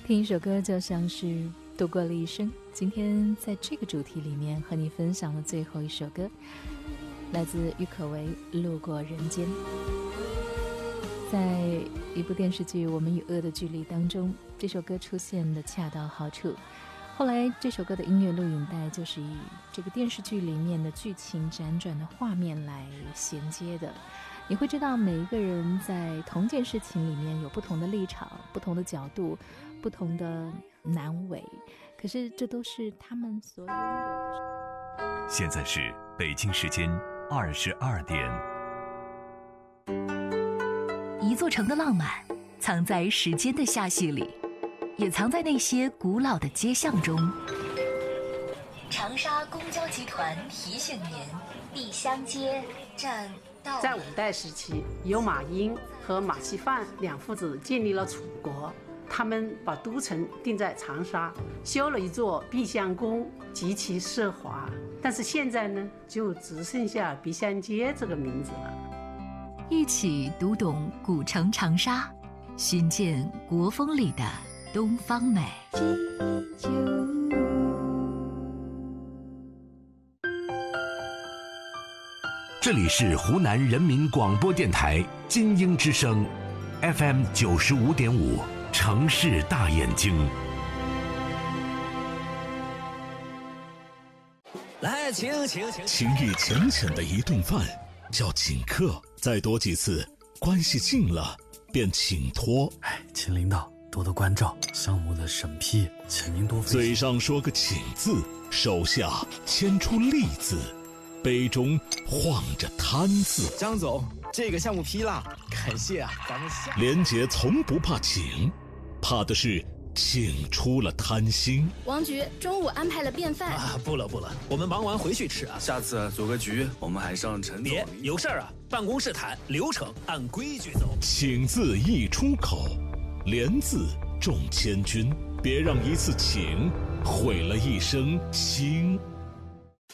听一首歌就像是度过了一生。今天在这个主题里面和你分享了最后一首歌，来自郁可唯《路过人间》。在一部电视剧《我们与恶的距离》当中，这首歌出现的恰到好处。后来这首歌的音乐录影带就是以这个电视剧里面的剧情辗转的画面来衔接的。你会知道每一个人在同件事情里面有不同的立场、不同的角度、不同的难为，可是这都是他们所拥有的。 现在是北京时间22点。 一座城的浪漫藏在时间的罅隙里，也藏在那些古老的街巷中。长沙公交集团提醒您，碧香街站到。 在五代时期，由马英和马锡范两父子建立了楚国，他们把都城定在长沙，修了一座碧香宫，极其奢华。但是现在呢，就只剩下碧香街这个名字了。 一起读懂古城长沙，寻见国风里的东方美。 这里是湖南人民广播电台金鹰之声 FM 95.5城市大眼睛。 来，请情意浅浅的一顿饭叫请客，再多几次关系近了便请托。 请领导多多关照，项目的审批请您多费心。 嘴上说个请字，手下牵出利字，杯中晃着贪字。 张总，这个项目批了，感谢啊，咱们下。 连杰从不怕请，怕的是请出了贪心。 王局中午安排了便饭啊，不了，我们忙完回去吃啊。 下次组个局，我们还上陈总。 别有事儿啊，办公室谈，流程按规矩走。 请字一出口，连字重千钧，别让一次请毁了一生情。